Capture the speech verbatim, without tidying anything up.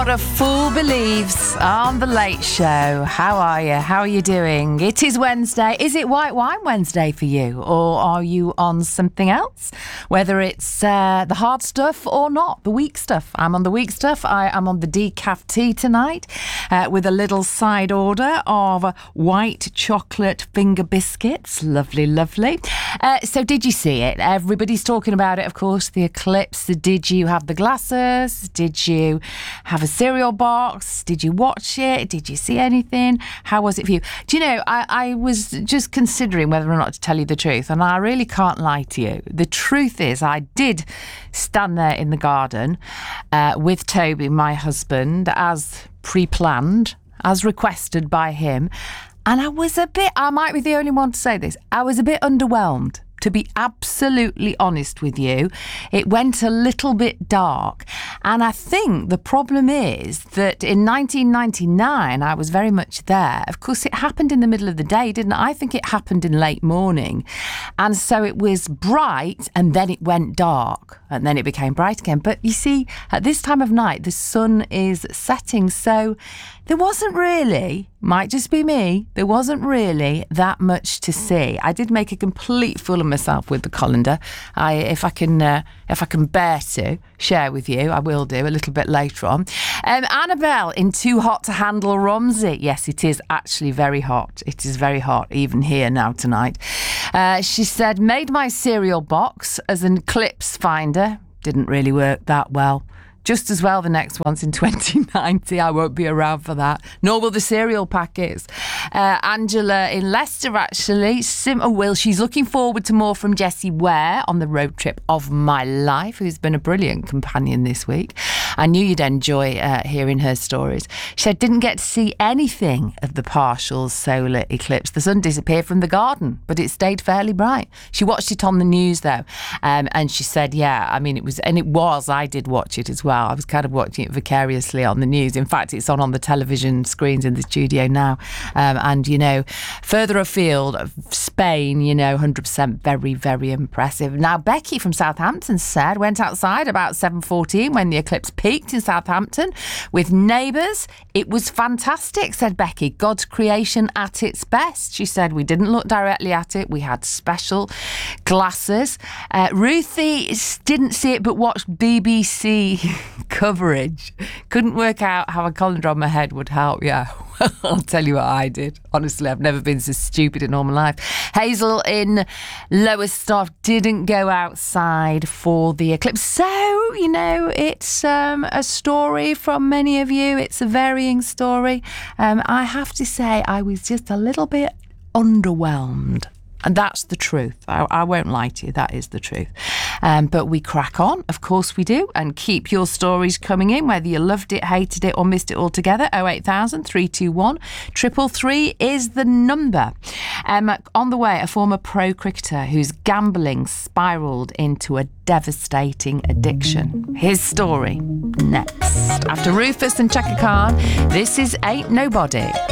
What a fool believes on The Late Show. How are you? How are you doing? It is Wednesday. Is it White Wine Wednesday for you? Or are you on something else? Whether it's uh, the hard stuff or not, the weak stuff. I'm on the weak stuff. I am on the decaf tea tonight uh, with a little side order of white chocolate finger biscuits. Lovely, lovely. Uh, so did you see it? Everybody's talking about it, of course, the eclipse. Did you have the glasses? Did you have a cereal box? Did you watch it? Did you see anything? How was it for you? Do you know, I, I was just considering whether or not to tell you the truth, and I really can't lie to you. The truth is, I did stand there in the garden uh, with Toby, my husband, as pre-planned, as requested by him, and I was a bit, I might be the only one to say this, I was a bit underwhelmed. To be absolutely honest with you, it went a little bit dark. And I think the problem is that in nineteen ninety-nine, I was very much there. Of course, it happened in the middle of the day, didn't it? I think it happened in late morning. And so it was bright and then it went dark and then it became bright again. But you see, at this time of night, the sun is setting. So there wasn't really, might just be me, there wasn't really that much to see. I did make a complete fool of myself with the colander. I, if I can, uh, if I can bear to share with you, I will do a little bit later on. Um, Annabelle in Too Hot to Handle Romsey. Yes, it is actually very hot. It is very hot, even here now tonight. Uh, she said, made my cereal box as an eclipse finder. Didn't really work that well. Just as well the next one's in twenty ninety. I won't be around for that. Nor will the cereal packets. Uh, Angela in Leicester, actually. Sim- oh, well, she's looking forward to more from Jessie Ware on the road trip of my life, who's been a brilliant companion this week. I knew you'd enjoy uh, hearing her stories. She said, didn't get to see anything of the partial solar eclipse. The sun disappeared from the garden, but it stayed fairly bright. She watched it on the news, though. Um, and she said, yeah, I mean, it was, and it was, I did watch it as well. I was kind of watching it vicariously on the news. In fact, it's on on the television screens in the studio now. Um, and, you know, further afield, Spain, you know, one hundred percent very, very impressive. Now, Becky from Southampton said, went outside about seven fourteen when the eclipse peaked in Southampton with neighbours. It was fantastic, said Becky. God's creation at its best. She said, we didn't look directly at it. We had special glasses. Uh, Ruthie didn't see it but watched B B C coverage. Couldn't work out how a colander on my head would help. Yeah, I'll tell you what I did. Honestly, I've never been so stupid in all my life. Hazel in Lowestoft didn't go outside for the eclipse. So, you know, it's um, a story from many of you. It's a varying story. Um, I have to say I was just a little bit underwhelmed. And that's the truth. I, I won't lie to you. That is the truth. Um, but we crack on. Of course we do. And keep your stories coming in, whether you loved it, hated it or missed it altogether. oh eight thousand, three two one, three three three is the number. Um, on the way, a former pro cricketer whose gambling spiralled into a devastating addiction. His story next. After Rufus and Chaka Khan, this is Ain't Nobody.